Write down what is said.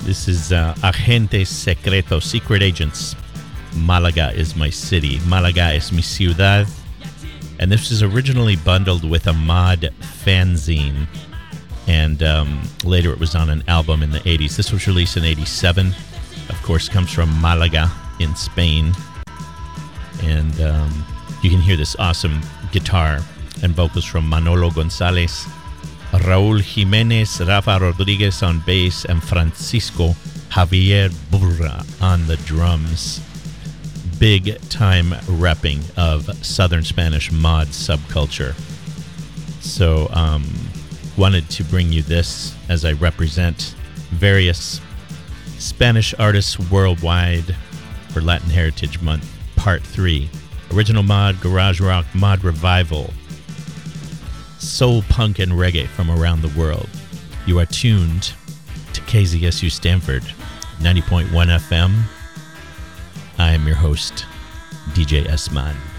This is Agentes Secretos, Secret Agents. Malaga is my city. Malaga es mi ciudad. And this was originally bundled with a mod fanzine. And later it was on an album in the 80s. This was released in 87. Of course, comes from Malaga in Spain. And you can hear this awesome guitar and vocals from Manolo Gonzalez, Raúl Jiménez, Rafa Rodriguez on bass, and Francisco Javier Burra on the drums. Big time repping of Southern Spanish mod subculture. So, wanted to bring you this as I represent various Spanish artists worldwide for Latin Heritage Month, Part 3. Original mod, garage rock, mod revival, soul, punk, and reggae from around the world. You are tuned to KZSU Stanford, 90.1 FM. I am your host, DJ S-Man.